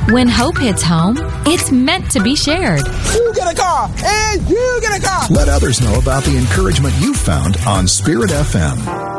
When hope hits home, it's meant to be shared. You get a car, and you get a car. Let others know about the encouragement you found on Spirit FM.